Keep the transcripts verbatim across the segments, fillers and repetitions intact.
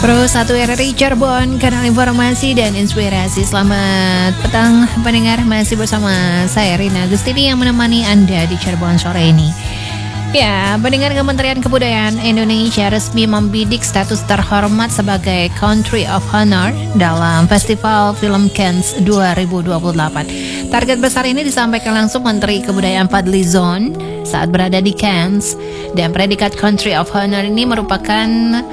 Pro satu R R I Cirebon, kanal informasi dan inspirasi. Selamat petang pendengar, masih bersama saya Rina Agustini yang menemani Anda di Cirebon sore ini. Ya, pendengar, Kementerian Kebudayaan Indonesia resmi membidik status terhormat sebagai Country of Honor dalam Festival Film Cannes dua ribu dua puluh delapan. Target besar ini disampaikan langsung Menteri Kebudayaan Fadlizon saat berada di Cannes, dan predikat Country of Honor ini merupakan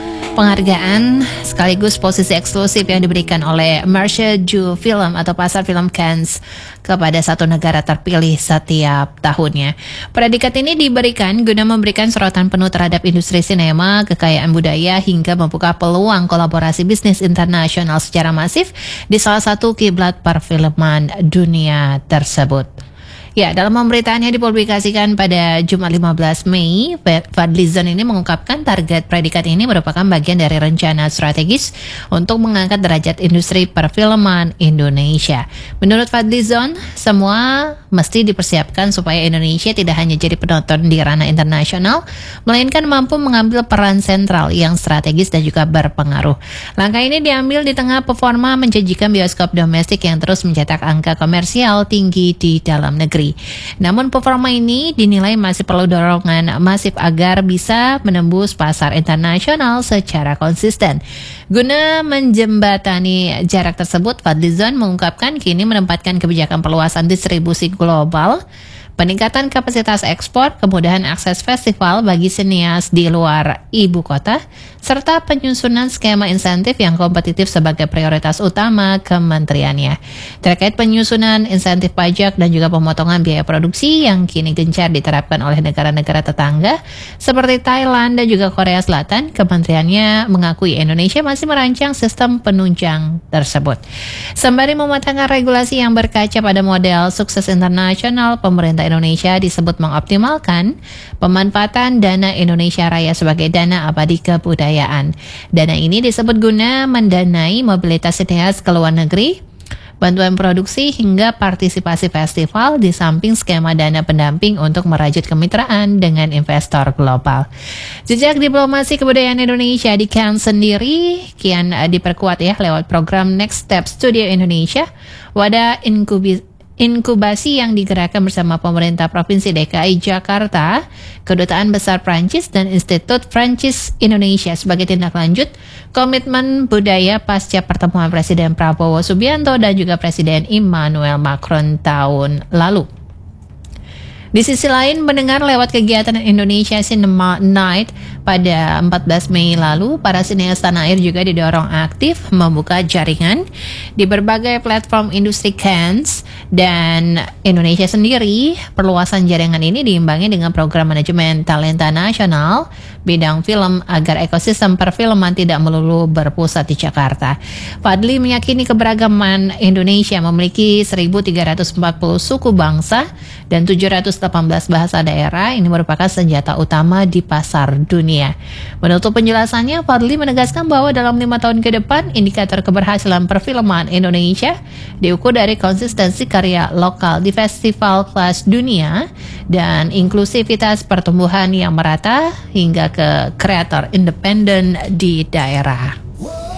penghargaan sekaligus posisi eksklusif yang diberikan oleh Marché du Film atau Pasar Film Cannes kepada satu negara terpilih setiap tahunnya. Predikat ini diberikan guna memberikan sorotan penuh terhadap industri sinema, kekayaan budaya, hingga membuka peluang kolaborasi bisnis internasional secara masif di salah satu kiblat perfilman dunia tersebut. Ya, dalam pemberitaannya dipublikasikan pada Jumat lima belas Mei, Fadlizon ini mengungkapkan target predikat ini merupakan bagian dari rencana strategis untuk mengangkat derajat industri perfilman Indonesia. Menurut Fadlizon, semua mesti dipersiapkan supaya Indonesia tidak hanya jadi penonton di ranah internasional, melainkan mampu mengambil peran sentral yang strategis dan juga berpengaruh. Langkah ini diambil di tengah performa menjanjikan bioskop domestik yang terus mencetak angka komersial tinggi di dalam negeri. Namun performa ini dinilai masih perlu dorongan masif agar bisa menembus pasar internasional secara konsisten. Guna menjembatani jarak tersebut, Fadlizon mengungkapkan kini menempatkan kebijakan perluasan distribusi global, peningkatan kapasitas ekspor, kemudahan akses festival bagi sinias di luar ibu kota, serta penyusunan skema insentif yang kompetitif sebagai prioritas utama kementeriannya. Terkait penyusunan insentif pajak dan juga pemotongan biaya produksi yang kini gencar diterapkan oleh negara-negara tetangga seperti Thailand dan juga Korea Selatan, kementeriannya mengakui Indonesia masih merancang sistem penunjang tersebut. Sembari mematangkan regulasi yang berkaca pada model sukses internasional, pemerintah Indonesia disebut mengoptimalkan pemanfaatan dana Indonesia Raya sebagai dana abadi kebudayaan. Dana ini disebut guna mendanai mobilitas sinias ke luar negeri, bantuan produksi hingga partisipasi festival, di samping skema dana pendamping untuk merajut kemitraan dengan investor global. Jejak diplomasi kebudayaan Indonesia di Cannes sendiri kian diperkuat ya lewat program Next Step Studio Indonesia, wadah inkubasi Inkubasi yang digerakkan bersama pemerintah Provinsi D K I Jakarta, Kedutaan Besar Prancis, dan Institut Prancis Indonesia sebagai tindak lanjut komitmen budaya pasca pertemuan Presiden Prabowo Subianto dan juga Presiden Emmanuel Macron tahun lalu. Di sisi lain, mendengar lewat kegiatan Indonesia Cinema Night pada empat belas Mei lalu, para sinias tanah air juga didorong aktif membuka jaringan di berbagai platform industri Cannes, dan Indonesia sendiri perluasan jaringan ini diimbangi dengan program manajemen talenta nasional bidang film agar ekosistem perfilman tidak melulu berpusat di Jakarta. Fadli meyakini keberagaman Indonesia memiliki seribu tiga ratus empat puluh suku bangsa dan tujuh ratus delapan belas bahasa daerah. Ini merupakan senjata utama di pasar dunia. Menutup penjelasannya, Fadli menegaskan bahwa dalam lima tahun ke depan, indikator keberhasilan perfilman Indonesia diukur dari konsistensi karya lokal di festival kelas dunia dan inklusivitas pertumbuhan yang merata hingga ke kreator independen di daerah.